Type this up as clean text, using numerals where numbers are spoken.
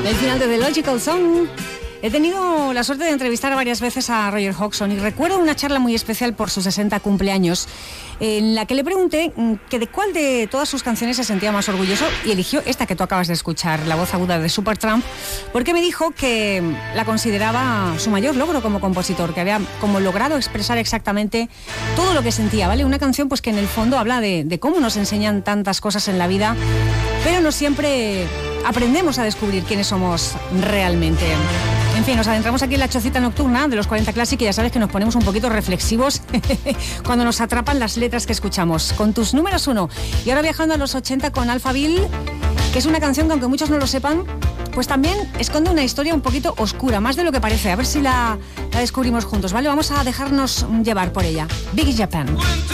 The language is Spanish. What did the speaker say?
El final de The Logical Song. He tenido la suerte de entrevistar varias veces a Roger Hodgson y recuerdo una charla muy especial por sus 60 cumpleaños en la que le pregunté que de cuál de todas sus canciones se sentía más orgulloso y eligió esta que tú acabas de escuchar, la voz aguda de Supertramp, porque me dijo que la consideraba su mayor logro como compositor, que había como logrado expresar exactamente todo lo que sentía, ¿vale? Una canción pues que en el fondo habla de cómo nos enseñan tantas cosas en la vida, pero no siempre aprendemos a descubrir quiénes somos realmente. En fin, nos adentramos aquí en la chocita nocturna de los 40 Classic y ya sabes que nos ponemos un poquito reflexivos cuando nos atrapan las letras que escuchamos. Con tus números 1. Y ahora viajando a los 80 con Alphaville, que es una canción que aunque muchos no lo sepan, pues también esconde una historia un poquito oscura, más de lo que parece. A ver si la descubrimos juntos, ¿vale? Vamos a dejarnos llevar por ella. Big Japan.